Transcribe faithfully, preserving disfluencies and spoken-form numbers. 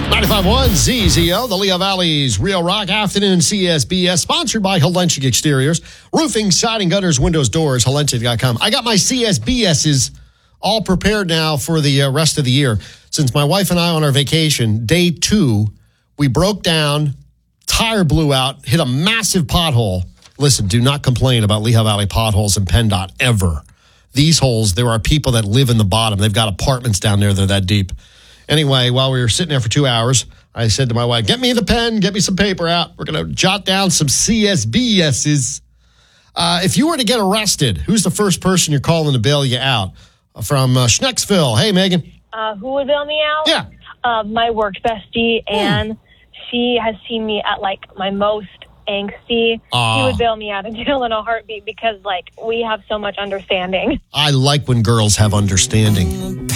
ninety-five point one Z Z O, the Lehigh Valley's Real Rock Afternoon C S B S, sponsored by Helenchik Exteriors, roofing, siding, gutters, windows, doors, helenchik dot com. I got my C S B S's all prepared now for the uh, rest of the year. Since my wife and I on our vacation, day two, we broke down, tire blew out, hit a massive pothole. Listen, do not complain about Lehigh Valley potholes and PennDOT ever. These holes, there are people that live in the bottom. They've got apartments down there that are that deep. Anyway, while we were sitting there for two hours, I said to my wife, get me the pen, get me some paper out. We're going to jot down some C S B S's. Uh, if you were to get arrested, who's the first person you're calling to bail you out? From uh, Schnecksville. Hey, Megan. Uh, who would bail me out? Yeah. Uh, my work bestie, Anne. Mm. She has seen me at, like, my most angsty. Uh, she would bail me out of jail in a heartbeat because, like, we have so much understanding. I like when girls have understanding.